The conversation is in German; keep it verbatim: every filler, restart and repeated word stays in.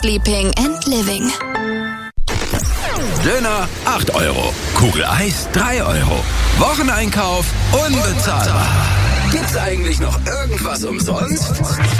Sleeping and Living. Döner acht Euro, Kugel Eis drei Euro, Wocheneinkauf unbezahlbar. Gibt's eigentlich noch irgendwas umsonst?